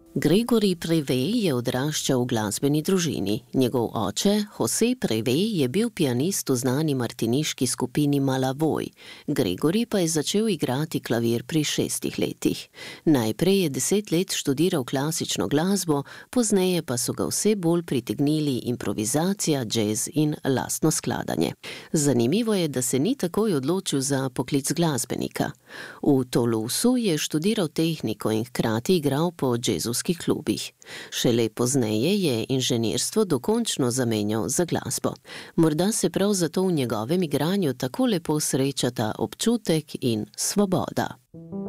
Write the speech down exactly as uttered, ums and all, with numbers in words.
Gregory Prevey je odraščal v glasbeni družini. Njegov oče, José Prevey, je bil pianist v znani martiniški skupini Malavoj. Gregory pa je začel igrati klavir pri šestih letih. Najprej je deset let študiral klasično glasbo, pozneje pa so ga vse bolj pritegnili improvizacija, džez in lastno skladanje. Zanimivo je, da se ni takoj odločil za poklic glasbenika. V Toulouseu je študiral tehniko in hkrati igral po džezovskih klubih. Šele pozneje je inženirstvo dokončno zamenjal za glasbo. Morda se prav zato v njegovem igranju tako lepo srečata občutek in svoboda.